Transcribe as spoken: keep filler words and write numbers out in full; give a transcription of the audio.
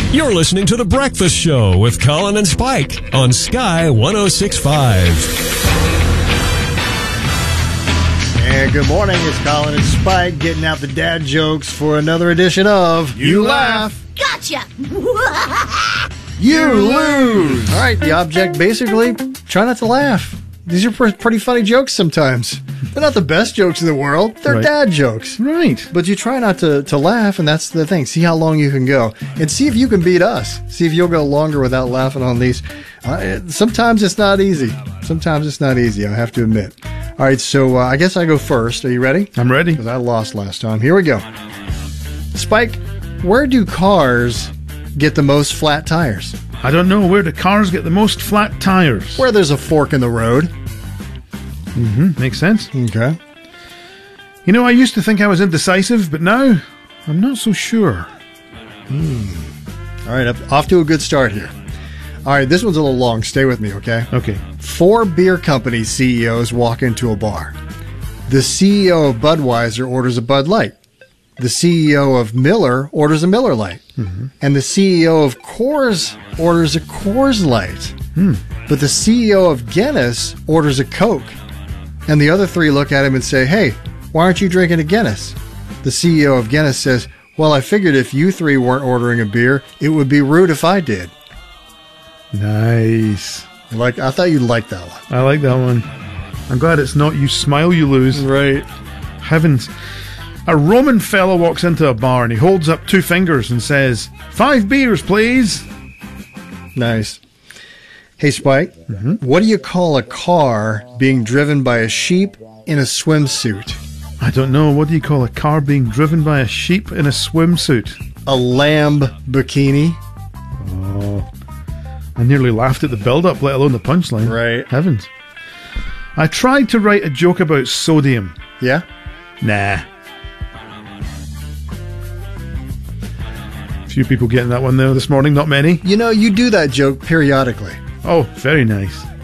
You're listening to The Breakfast Show with Colin and Spike on Sky one oh six point five. And good morning, it's Colin and Spike getting out the dad jokes for another edition of You Laugh. Gotcha! You Lose! All right, the object basically, try not to laugh. These are pr- pretty funny jokes sometimes. They're not the best jokes in the world. They're Right. dad jokes. Right. But you try not to, to laugh, and that's the thing. See how long you can go. And see if you can beat us. See if you'll go longer without laughing on these. Uh, sometimes it's not easy. Sometimes it's not easy, I have to admit. All right, so uh, I guess I go first. Are you ready? I'm ready. Because I lost last time. Here we go. Spike, where do cars get the most flat tires? I don't know. Where do cars get the most flat tires? Where there's a fork in the road. Mm-hmm. Makes sense. Okay. You know, I used to think I was indecisive, but now I'm not so sure. All right, up, off to a good start here. All right, this one's a little long. Stay with me, okay? Okay. Four beer company C E Os walk into a bar. The C E O of Budweiser orders a Bud Light. The C E O of Miller orders a Miller Lite. Mm-hmm. And the C E O of Coors orders a Coors Light. Hmm. But the C E O of Guinness orders a Coke. And the other three look at him and say, hey, why aren't you drinking a Guinness? The C E O of Guinness says, well, I figured if you three weren't ordering a beer, it would be rude if I did. Nice. Like, I thought you'd like that one. I like that one. I'm glad it's not you smile, you lose. Right. Heavens. A Roman fellow walks into a bar and he holds up two fingers and says, five beers, please. Nice. Hey, Spike, mm-hmm. What do you call a car being driven by a sheep in a swimsuit? I don't know. What do you call a car being driven by a sheep in a swimsuit? A lamb bikini. Oh, I nearly laughed at the build-up, let alone the punchline. Right. Heavens. I tried to write a joke about sodium. Yeah? Nah. Few people getting that one, though, this morning. Not many. You know, you do that joke periodically. Oh, very nice.